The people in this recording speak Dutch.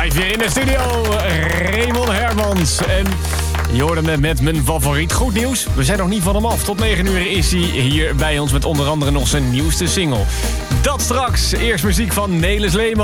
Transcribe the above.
Live weer in de studio, Raymond Hermans. En je hoorde hem met mijn favoriet. Goed nieuws, we zijn nog niet van hem af. Tot 9 uur is hij hier bij ons met onder andere nog zijn nieuwste single. Dat straks, eerst muziek van Nelis Leeman.